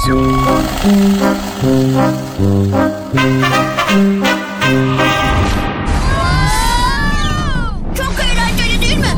Çok eğlenceli değil mi?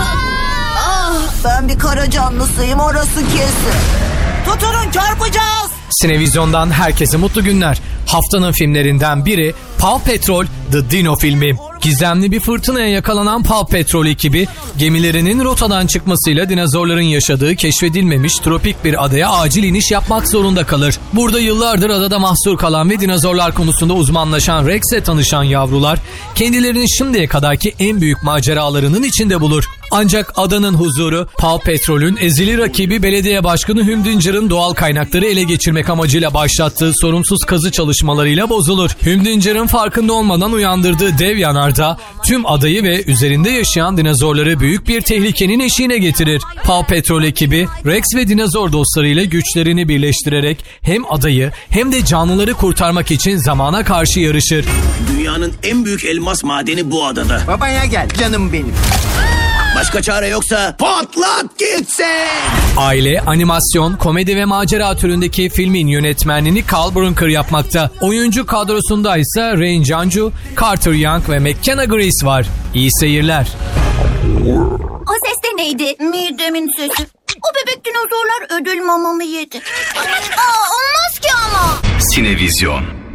Ben bir kara canlısıyım, orası kesin. Tutunun, çarpacağız. Sinevizyon'dan herkese mutlu günler. Haftanın filmlerinden biri Paw Patrol The Dino filmi. Gizemli bir fırtınaya yakalanan Paw Patrol ekibi gemilerinin rotadan çıkmasıyla dinozorların yaşadığı keşfedilmemiş tropik bir adaya acil iniş yapmak zorunda kalır. Burada yıllardır adada mahsur kalan ve dinozorlar konusunda uzmanlaşan Rex'le tanışan yavrular kendilerini şimdiye kadarki en büyük maceralarının içinde bulur. Ancak adanın huzuru Paw Patrol'ün ezeli rakibi belediye başkanı Hüm Düncar'ın doğal kaynakları ele geçirmek amacıyla başlattığı sorumsuz kazı çalışmalarıyla bozulur. Hüm Düncar'ın farkında olmadan uyandırdığı dev yanardağ tüm adayı ve üzerinde yaşayan dinozorları büyük bir tehlikenin eşiğine getirir. Paw Patrol ekibi Rex ve dinozor dostlarıyla güçlerini birleştirerek hem adayı hem de canlıları kurtarmak için zamana karşı yarışır. Dünyanın en büyük elmas madeni bu adada. Babaya gel canım benim. Başka çare yoksa patlat gitsin. Aile, animasyon, komedi ve macera türündeki filmin yönetmenliğini Carl Brunker yapmakta. Oyuncu kadrosunda ise Rain Janju, Carter Young ve McKenna Grace var. İyi seyirler. O ses de neydi? Midemin sesi. O bebek dinozorlar ödül mamamı yedi. Olmaz ki ama. Sinevizyon.